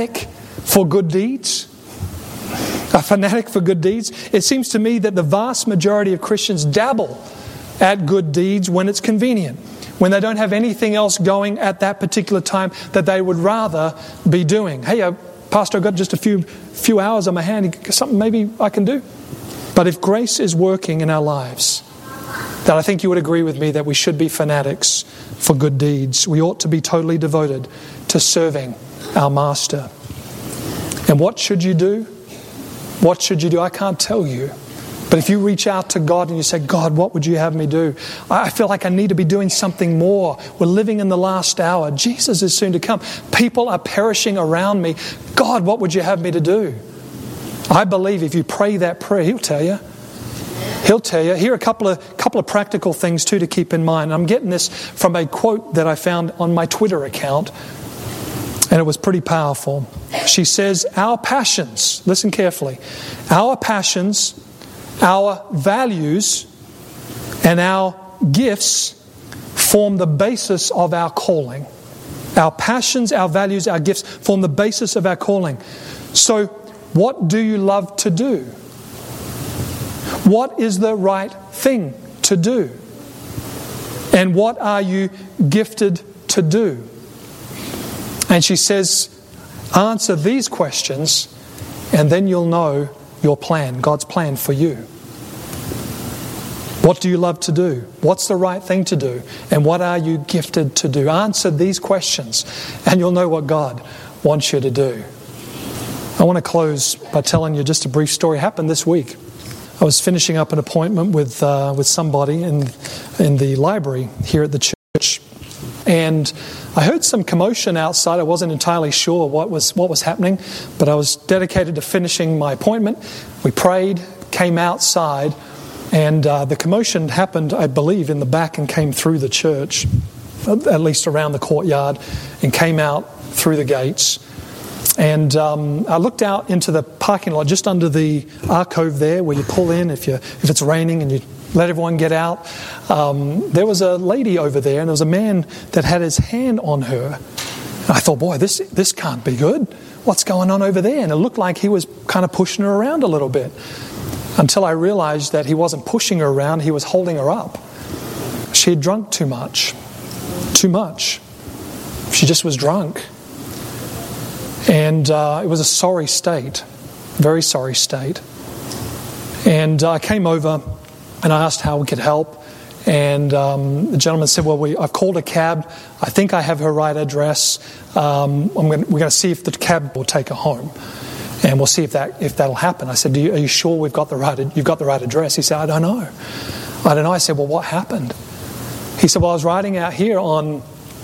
for good deeds? A fanatic for good deeds? It seems to me that the vast majority of Christians dabble at good deeds when it's convenient, when they don't have anything else going at that particular time that they would rather be doing. Hey, Pastor, I've got just a few hours on my hand. Something maybe I can do. But if grace is working in our lives, then I think you would agree with me that we should be fanatics for good deeds. We ought to be totally devoted to serving our Master. And what should you do? What should you do? I can't tell you. But if you reach out to God and you say, God, what would you have me do? I feel like I need to be doing something more. We're living in the last hour. Jesus is soon to come. People are perishing around me. God, what would you have me to do? I believe if you pray that prayer, He'll tell you. He'll tell you. Here are a couple of practical things too to keep in mind. I'm getting this from a quote that I found on my Twitter account, and it was pretty powerful. She says, our passions, listen carefully, our passions, our values, and our gifts form the basis of our calling. Our passions, our values, our gifts form the basis of our calling. So, what do you love to do? What is the right thing to do? And what are you gifted to do? And she says, answer these questions, and then you'll know your plan, God's plan for you. What do you love to do? What's the right thing to do? And what are you gifted to do? Answer these questions, and you'll know what God wants you to do. I want to close by telling you just a brief story. It happened this week. I was finishing up an appointment with somebody in the library here at the church, and I heard some commotion outside. I wasn't entirely sure what was happening, but I was dedicated to finishing my appointment. We prayed, came outside, and the commotion happened, I believe, in the back and came through the church, at least around the courtyard, and came out through the gates. And I looked out into the parking lot just under the alcove there where you pull in if it's raining and you let everyone get out. There was a lady over there, and there was a man that had his hand on her. And I thought, boy, this can't be good. What's going on over there? And it looked like he was kind of pushing her around a little bit, until I realized that he wasn't pushing her around, he was holding her up. She had drunk too much. Too much. She just was drunk. And it was a sorry state, very sorry state. And I came over and I asked how we could help. And the gentleman said, well, I've called a cab. I think I have her right address. We're going to see if the cab will take her home. And we'll see if that'll happen. I said, are you sure you've got the right address? He said, I don't know. I said, well, what happened? He said, well, I was riding out here on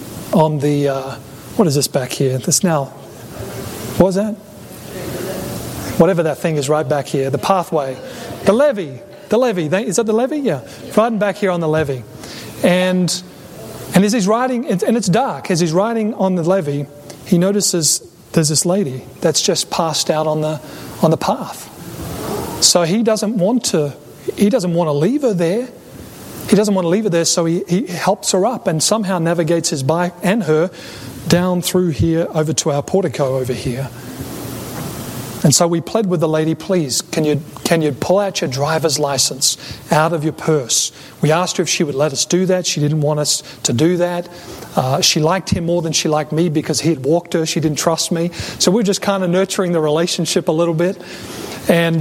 the, what is this back here? This now... What was that? Whatever that thing is right back here. The pathway. The levee. Is that the levee? Yeah. Riding back here on the levee. And as he's riding, and it's dark, as he's riding on the levee, he notices there's this lady that's just passed out on the path. So he doesn't want to leave her there. He doesn't want to leave her there, so he helps her up and somehow navigates his bike and her down through here over to our portico over here. And so we pled with the lady, please, can you pull out your driver's license out of your purse? We asked her if she would let us do that. She didn't want us to do that. She liked him more than she liked me because he had walked her. She didn't trust me. So we're just kind of nurturing the relationship a little bit. And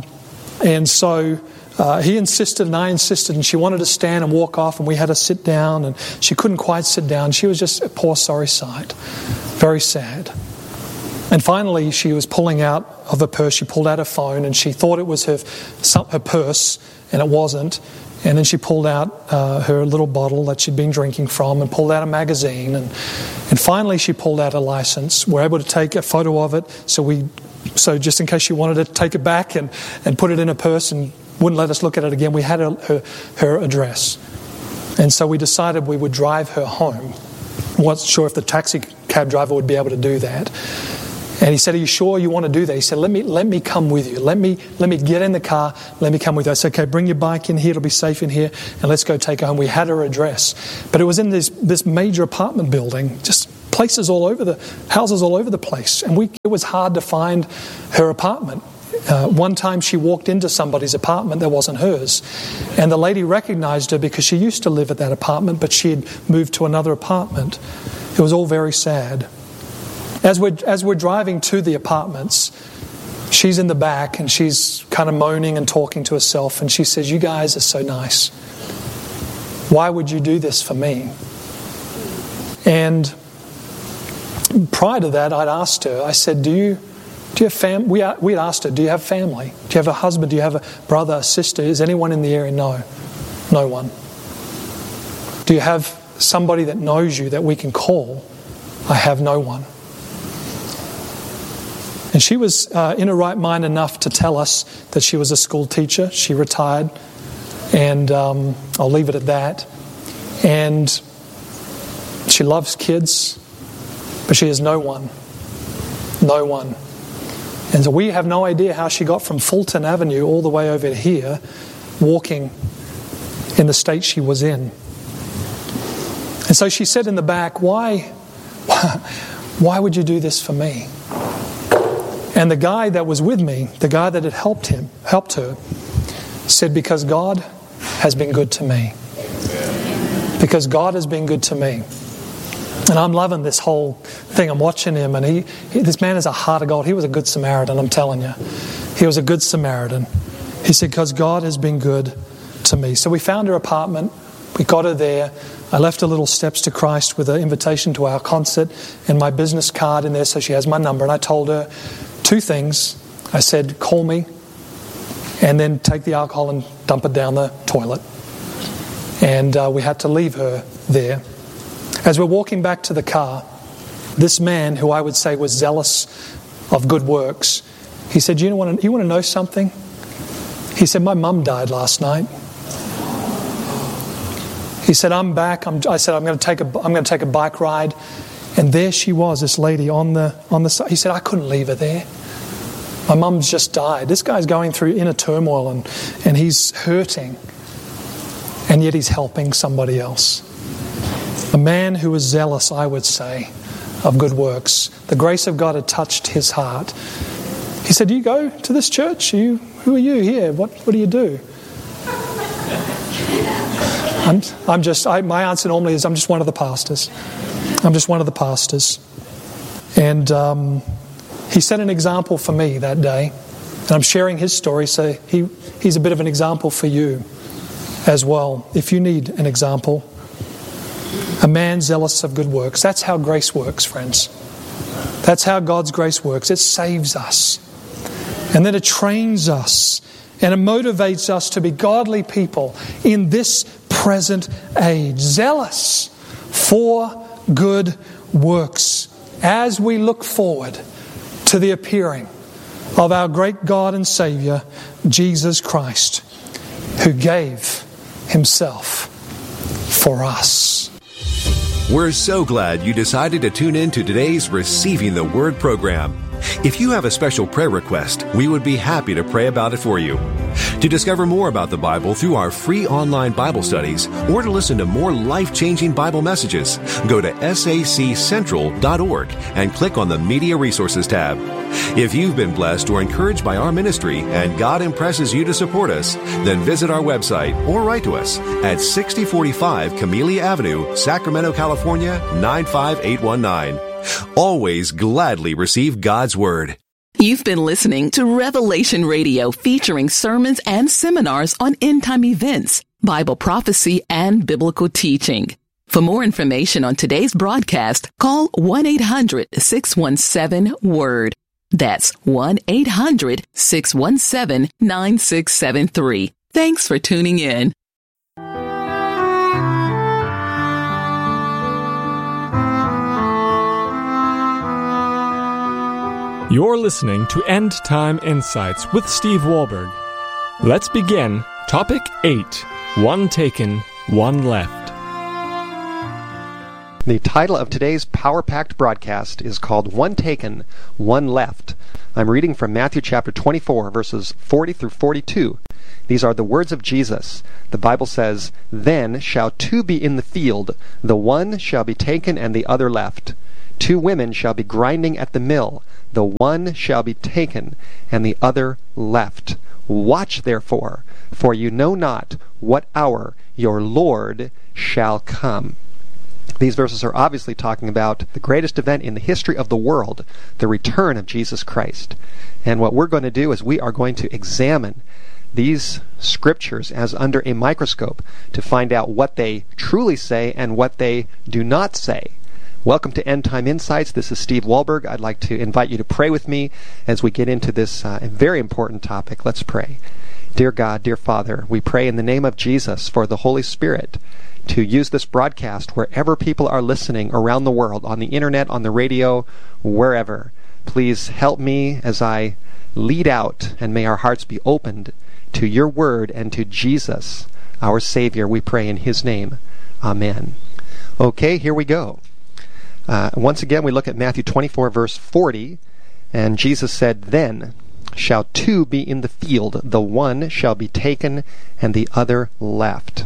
so he insisted and I insisted, and she wanted to stand and walk off, and we had to sit down, and she couldn't quite sit down. She was just a poor, sorry sight. Very sad. And finally, she was pulling out of her purse. She pulled out her phone, and she thought it was her purse, and it wasn't. And then she pulled out her little bottle that she'd been drinking from, and pulled out a magazine. And finally, she pulled out a license. We're able to take a photo of it, so just in case she wanted to take it back and put it in her purse and wouldn't let us look at it again, we had her address. And so we decided we would drive her home. Wasn't sure if the taxi cab driver would be able to do that. And he said, are you sure you want to do that? He said, let me come with you. Let me get in the car. Let me come with you. I said, okay, bring your bike in here. It'll be safe in here. And let's go take her home. We had her address. But it was in this major apartment building, just houses all over the place. And it was hard to find her apartment. One time she walked into somebody's apartment that wasn't hers. And the lady recognized her because she used to live at that apartment, but she had moved to another apartment. It was all very sad. As we're driving to the apartments, she's in the back and she's kind of moaning and talking to herself. And she says, "You guys are so nice. Why would you do this for me?" And prior to that, I'd asked her, I said, do you have family? We had asked her, do you have family? Do you have a husband? Do you have a brother, a sister? Is anyone in the area? No. No one. Do you have somebody that knows you that we can call? I have no one. And she was in her right mind enough to tell us that she was a school teacher. She retired. And I'll leave it at that. And she loves kids, but she has no one. No one. And so we have no idea how she got from Fulton Avenue all the way over here, walking in the state she was in. And so she said in the back, why would you do this for me? And the guy that was with me, the guy that had helped her, said, because God has been good to me. Because God has been good to me. And I'm loving this whole thing. I'm watching him, and this man is a heart of gold. He was a good Samaritan, I'm telling you. He was a good Samaritan. He said, because God has been good to me. So we found her apartment. We got her there. I left her little Steps to Christ with an invitation to our concert and my business card in there so she has my number. And I told her 2 things. I said, call me, and then take the alcohol and dump it down the toilet. And we had to leave her there. As we're walking back to the car, this man, who I would say was zealous of good works, he said, you want to know something? He said, my mum died last night. He said, I'm back. I said, I'm going to take a bike ride. And there she was, this lady on the side. He said, I couldn't leave her there. My mum's just died. This guy's going through inner turmoil and he's hurting. And yet he's helping somebody else. A man who was zealous, I would say, of good works. The grace of God had touched his heart. He said, do you go to this church? Who are you here? What do you do? My answer normally is, I'm just one of the pastors. I'm just one of the pastors. And he set an example for me that day. And I'm sharing his story, so he's a bit of an example for you as well, if you need an example. A man zealous of good works. That's how grace works, friends. That's how God's grace works. It saves us. And then it trains us. And it motivates us to be godly people in this present age. Zealous for good works. As we look forward to the appearing of our great God and Savior, Jesus Christ, who gave Himself for us. We're so glad you decided to tune in to today's Receiving the Word program. If you have a special prayer request, we would be happy to pray about it for you. To discover more about the Bible through our free online Bible studies, or to listen to more life-changing Bible messages, go to saccentral.org and click on the Media Resources tab. If you've been blessed or encouraged by our ministry and God impresses you to support us, then visit our website or write to us at 6045 Camellia Avenue, Sacramento, California, 95819. Always gladly receive God's Word. You've been listening to Revelation Radio, featuring sermons and seminars on end-time events, Bible prophecy, and biblical teaching. For more information on today's broadcast, call 1-800-617-WORD. That's 1-800-617-9673. Thanks for tuning in. You're listening to End Time Insights with Steve Wahlberg. Let's begin. Topic 8. One taken, one left. The title of today's power-packed broadcast is called One Taken, One Left. I'm reading from Matthew chapter 24, verses 40 through 42. These are the words of Jesus. The Bible says, "Then shall 2 be in the field, the one shall be taken and the other left. 2 women shall be grinding at the mill. The one shall be taken, and the other left. Watch therefore, for you know not what hour your Lord shall come." These verses are obviously talking about the greatest event in the history of the world, the return of Jesus Christ. And what we're going to do is we are going to examine these scriptures as under a microscope to find out what they truly say and what they do not say. Welcome to End Time Insights. This is Steve Wahlberg. I'd like to invite you to pray with me as we get into this very important topic. Let's pray. Dear God, dear Father, we pray in the name of Jesus for the Holy Spirit to use this broadcast wherever people are listening around the world, on the internet, on the radio, wherever. Please help me as I lead out, and may our hearts be opened to your word and to Jesus, our Savior. We pray in his name. Amen. Okay, here we go. Once again, we look at Matthew 24, verse 40, and Jesus said, "Then shall 2 be in the field, the one shall be taken, and the other left."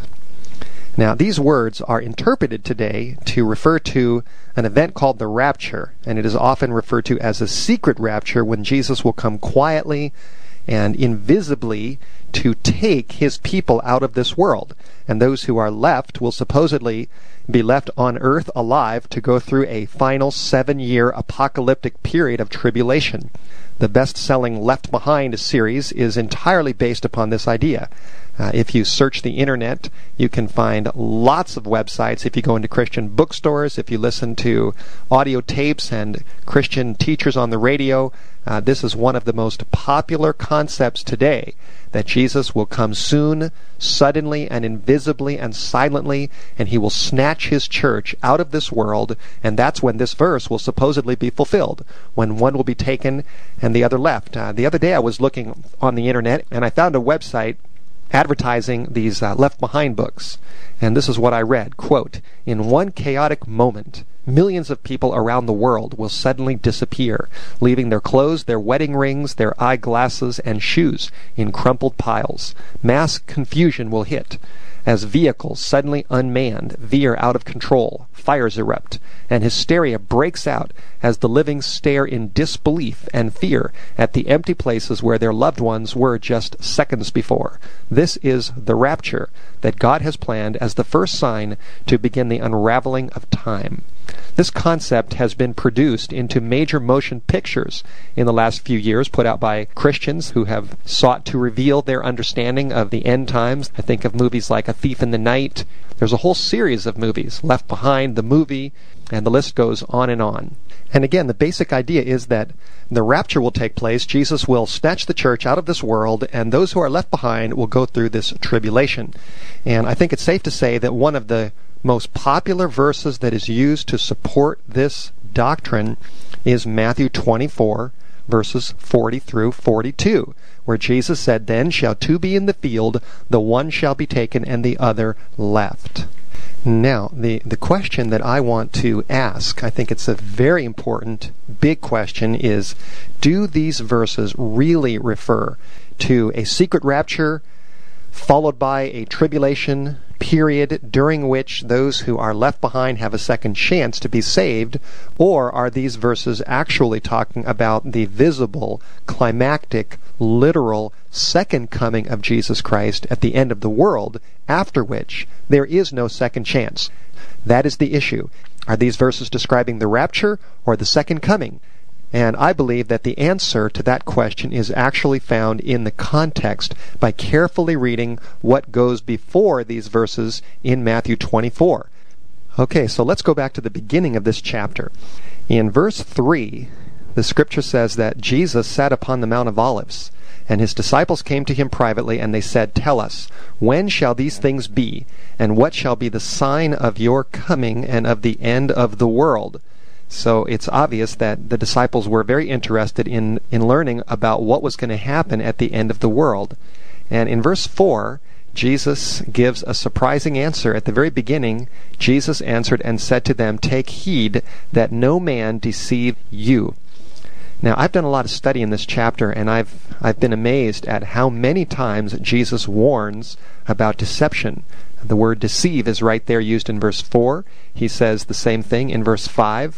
Now, these words are interpreted today to refer to an event called the rapture, and it is often referred to as a secret rapture when Jesus will come quietly and invisibly to take his people out of this world. And those who are left will supposedly be left on earth alive to go through a final 7-year apocalyptic period of tribulation. The best-selling Left Behind series is entirely based upon this idea. If you search the internet, you can find lots of websites. If you go into Christian bookstores, if you listen to audio tapes and Christian teachers on the radio, this is one of the most popular concepts today, that Jesus will come soon, suddenly and invisibly and silently, and he will snatch his church out of this world, and that's when this verse will supposedly be fulfilled, when one will be taken and the other left. The other day I was looking on the internet, and I found a website advertising these Left Behind books. And this is what I read, quote, "In one chaotic moment, millions of people around the world will suddenly disappear, leaving their clothes, their wedding rings, their eyeglasses, and shoes in crumpled piles. Mass confusion will hit as vehicles suddenly unmanned veer out of control, fires erupt, and hysteria breaks out as the living stare in disbelief and fear at the empty places where their loved ones were just seconds before. This is the rapture that God has planned as the first sign to begin the unraveling of time." This concept has been produced into major motion pictures in the last few years, put out by Christians who have sought to reveal their understanding of the end times. I think of movies like A Thief in the Night. There's a whole series of movies, Left Behind, the movie, and the list goes on and on. And again, the basic idea is that the rapture will take place, Jesus will snatch the church out of this world, and those who are left behind will go through this tribulation. And I think it's safe to say that one of the most popular verses that is used to support this doctrine is Matthew 24, verses 40 through 42, where Jesus said, "Then shall 2 be in the field, the one shall be taken, and the other left." Now, the question that I want to ask, I think it's a very important, big question, is, do these verses really refer to a secret rapture followed by a tribulation period during which those who are left behind have a second chance to be saved? Or are these verses actually talking about the visible, climactic, literal second coming of Jesus Christ at the end of the world, after which there is no second chance? That is the issue. Are these verses describing the rapture or the second coming? And I believe that the answer to that question is actually found in the context by carefully reading what goes before these verses in Matthew 24. Okay, so let's go back to the beginning of this chapter. In verse 3, the scripture says that Jesus sat upon the Mount of Olives, and his disciples came to him privately, and they said, "Tell us, when shall these things be, and what shall be the sign of your coming and of the end of the world?" So it's obvious that the disciples were very interested in learning about what was going to happen at the end of the world. And in verse 4, Jesus gives a surprising answer. At the very beginning, Jesus answered and said to them, "Take heed that no man deceive you." Now, I've done a lot of study in this chapter, and I've been amazed at how many times Jesus warns about deception. The word deceive is right there used in verse 4. He says the same thing in verse 5.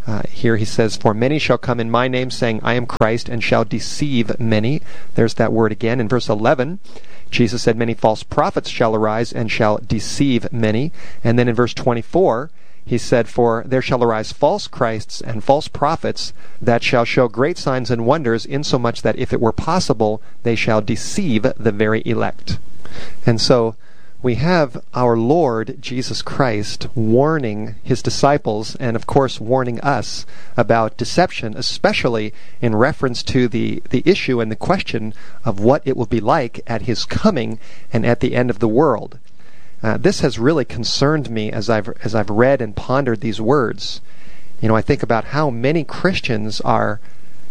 Here he says, "For many shall come in my name, saying, I am Christ, and shall deceive many." There's that word again. In verse 11, Jesus said, "Many false prophets shall arise, and shall deceive many." And then in verse 24, he said, "For there shall arise false Christs and false prophets that shall show great signs and wonders, insomuch that if it were possible, they shall deceive the very elect." And so we have our Lord Jesus Christ warning his disciples, and of course warning us about deception, especially in reference to the issue and the question of what it will be like at his coming and at the end of the world. This has really concerned me as I've read and pondered these words. I think about how many Christians are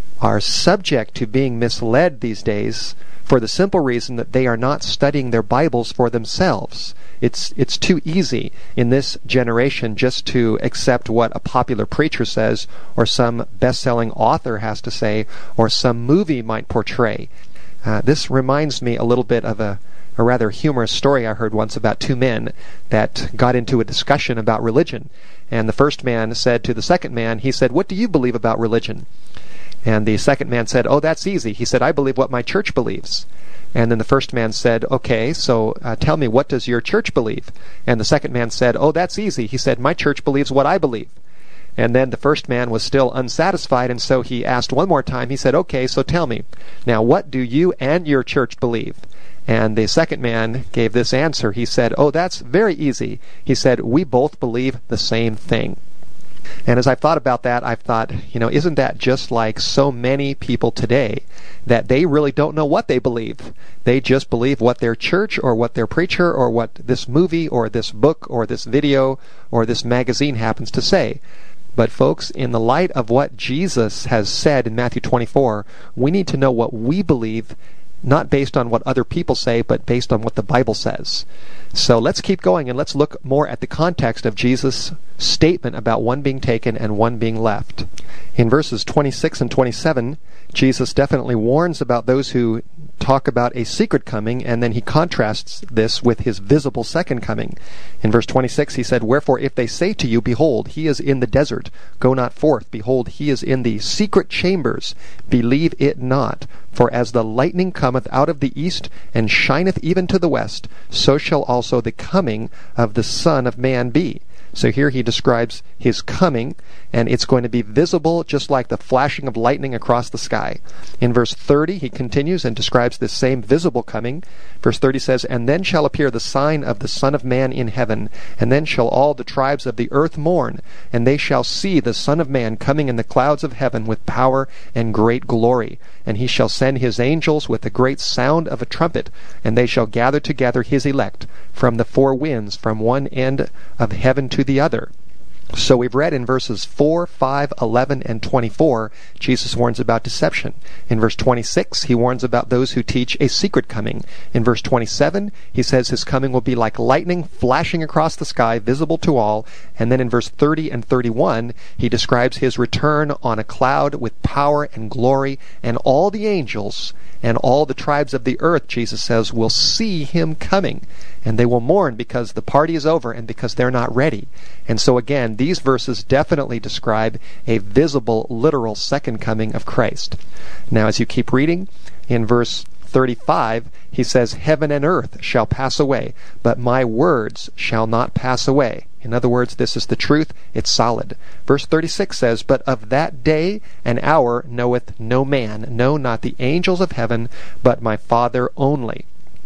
subject to being misled these days for the simple reason that they are not studying their Bibles for themselves. It's too easy in this generation just to accept what a popular preacher says, or some best-selling author has to say, or some movie might portray. This reminds me a little bit of a rather humorous story I heard once about two men that got into a discussion about religion. And the first man said to the second man, he said, "What do you believe about religion?" And the second man said, "Oh, that's easy." He said, "I believe what my church believes." And then the first man said, "Okay, so tell me, what does your church believe?" And the second man said, "Oh, that's easy." He said, "My church believes what I believe." And then the first man was still unsatisfied, and so he asked one more time. He said, "Okay, so tell me, now what do you and your church believe?" And the second man gave this answer. He said, "Oh, that's very easy." He said, "We both believe the same thing." And as I've thought about that, I've thought, isn't that just like so many people today, that they really don't know what they believe? They just believe what their church or what their preacher or what this movie or this book or this video or this magazine happens to say. But folks, in the light of what Jesus has said in Matthew 24, we need to know what we believe, not based on what other people say, but based on what the Bible says. So let's keep going, and let's look more at the context of Jesus' statement about one being taken and one being left. In verses 26 and 27, Jesus definitely warns about those who talk about a secret coming, and then he contrasts this with his visible second coming. In verse 26, he said, "Wherefore if they say to you, Behold, he is in the desert, go not forth. Behold, he is in the secret chambers, believe it not. For as the lightning cometh out of the east, and shineth even to the west, so shall also the coming of the Son of Man be." So here he describes his coming, and it's going to be visible just like the flashing of lightning across the sky. In verse 30, he continues and describes this same visible coming. Verse 30 says, "And then shall appear the sign of the Son of Man in heaven, and then shall all the tribes of the earth mourn, and they shall see the Son of Man coming in the clouds of heaven with power and great glory. And he shall send his angels with a great sound of a trumpet, and they shall gather together his elect from the four winds, from one end of heaven to the other." So we've read in verses 4, 5, 11, and 24, Jesus warns about deception. In verse 26, he warns about those who teach a secret coming. In verse 27, he says his coming will be like lightning flashing across the sky, visible to all. And then in verse 30 and 31, he describes his return on a cloud with power and glory, and all the angels and all the tribes of the earth, Jesus says, will see him coming. And they will mourn because the party is over and because they're not ready. And so again, these verses definitely describe a visible, literal second coming of Christ. Now, as you keep reading, in verse 35, he says, "Heaven and earth shall pass away, but my words shall not pass away." In other words, this is the truth. It's solid. Verse 36 says, "But of that day and hour knoweth no man, no, not the angels of heaven, but my Father only."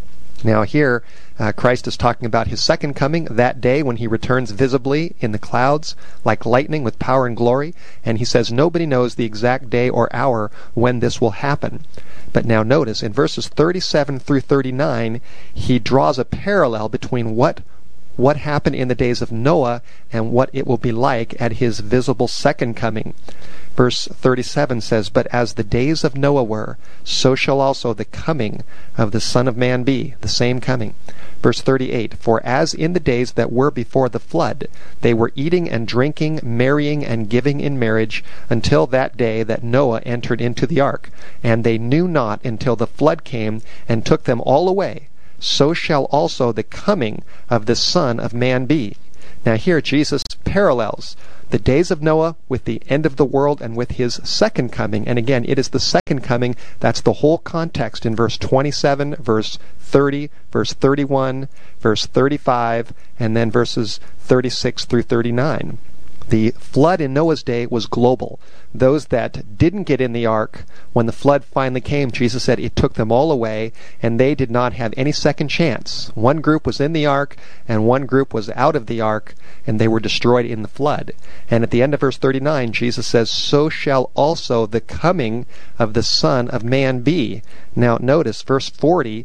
Now here, Christ is talking about his second coming, that day when he returns visibly in the clouds like lightning with power and glory. And he says nobody knows the exact day or hour when this will happen. But now notice, in verses 37 through 39, he draws a parallel between what happened in the days of Noah and what it will be like at his visible second coming. Verse 37 says, "But as the days of Noah were, so shall also the coming of the Son of Man be," the same coming. Verse 38, "For as in the days that were before the flood, they were eating and drinking, marrying and giving in marriage, until that day that Noah entered into the ark. And they knew not until the flood came and took them all away. So shall also the coming of the Son of Man be." Now here Jesus parallels the days of Noah with the end of the world and with his second coming. And again, it is the second coming. That's the whole context in verse 27, verse 30, verse 31, verse 35, and then verses 36 through 39. The flood in Noah's day was global. Those that didn't get in the ark, when the flood finally came, Jesus said it took them all away, and they did not have any second chance. One group was in the ark, and one group was out of the ark, and they were destroyed in the flood. And at the end of verse 39, Jesus says, "So shall also the coming of the Son of Man be." Now notice, verse 40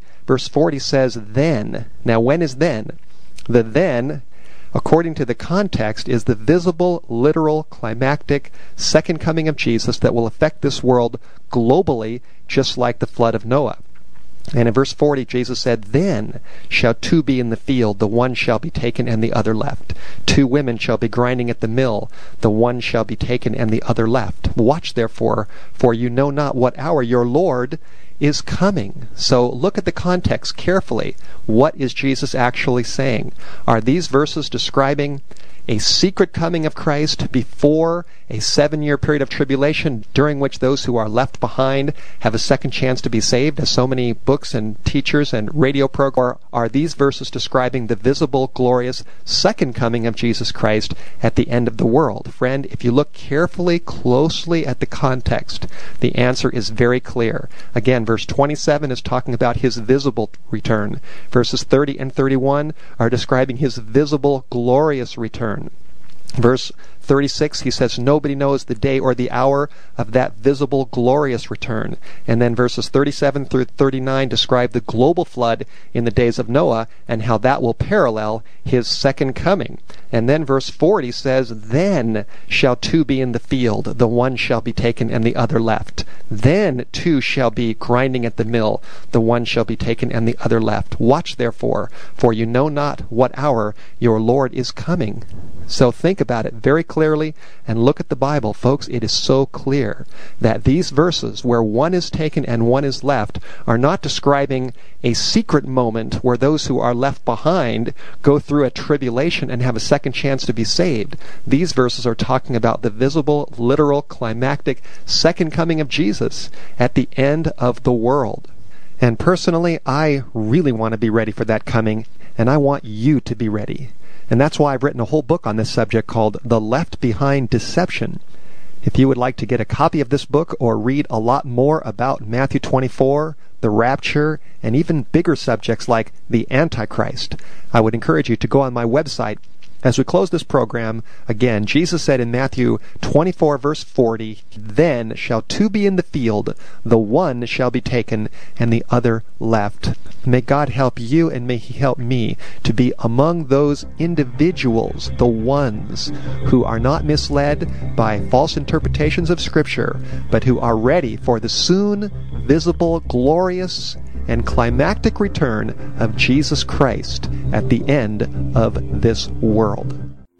says, "Then." Now when is then? The then, according to the context, is the visible, literal, climactic second coming of Jesus that will affect this world globally, just like the flood of Noah. And in verse 40, Jesus said, "Then shall two be in the field, the one shall be taken and the other left. Two women shall be grinding at the mill, the one shall be taken and the other left. Watch therefore, for you know not what hour your Lord is coming." So look at the context carefully. What is Jesus actually saying? Are these verses describing a secret coming of Christ before a 7-year period of tribulation during which those who are left behind have a second chance to be saved, as so many books and teachers and radio programs? Or are these verses describing the visible, glorious second coming of Jesus Christ at the end of the world? Friend, if you look carefully, closely at the context, the answer is very clear. Again, verse 27 is talking about his visible return. Verses 30 and 31 are describing his visible, glorious return. Verse 36, he says, nobody knows the day or the hour of that visible, glorious return. And then verses 37 through 39 describe the global flood in the days of Noah and how that will parallel his second coming. And then verse 40 says, "Then shall two be in the field, the one shall be taken and the other left. Then two shall be grinding at the mill, the one shall be taken and the other left. Watch therefore, for you know not what hour your Lord is coming." So think about it very clearly and look at the Bible. Folks, it is so clear that these verses where one is taken and one is left are not describing a secret moment where those who are left behind go through a tribulation and have a second chance to be saved. These verses are talking about the visible, literal, climactic second coming of Jesus at the end of the world. And personally, I really want to be ready for that coming, and I want you to be ready. And that's why I've written a whole book on this subject called The Left Behind Deception. If you would like to get a copy of this book or read a lot more about Matthew 24, the rapture, and even bigger subjects like the Antichrist, I would encourage you to go on my website. As we close this program, again, Jesus said in Matthew 24, verse 40, "Then shall two be in the field, the one shall be taken, and the other left." May God help you and may He help me to be among those individuals, the ones who are not misled by false interpretations of Scripture, but who are ready for the soon visible, glorious, and climactic return of Jesus Christ at the end of this world.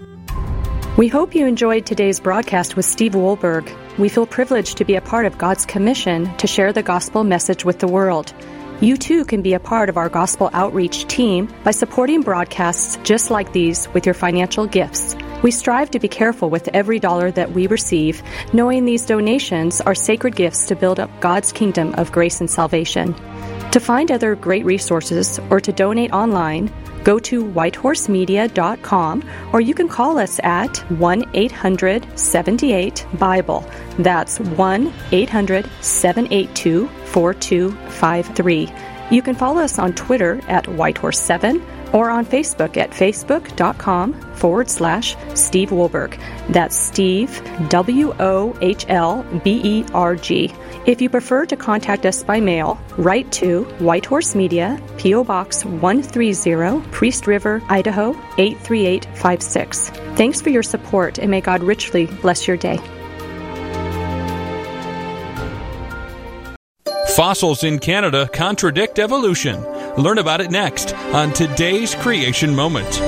We hope you enjoyed today's broadcast with Steve Wohlberg. We feel privileged to be a part of God's commission to share the gospel message with the world. You too can be a part of our gospel outreach team by supporting broadcasts just like these with your financial gifts. We strive to be careful with every dollar that we receive, knowing these donations are sacred gifts to build up God's kingdom of grace and salvation. To find other great resources or to donate online, go to whitehorsemedia.com or you can call us at 1-800-78-BIBLE. That's 1-800-782-4253. You can follow us on Twitter at Whitehorse7 or on Facebook at facebook.com/Steve Wohlberg. That's Steve, Wohlberg. If you prefer to contact us by mail, write to White Horse Media, P.O. Box 130, Priest River, Idaho 83856. Thanks for your support and may God richly bless your day. Fossils in Canada contradict evolution. Learn about it next on today's Creation Moment.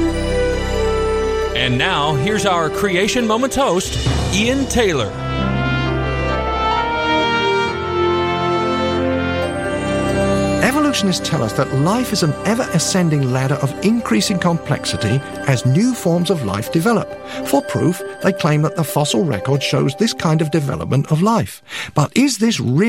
And now, here's our Creation Moments host, Ian Taylor. Evolutionists tell us that life is an ever-ascending ladder of increasing complexity as new forms of life develop. For proof, they claim that the fossil record shows this kind of development of life. But is this really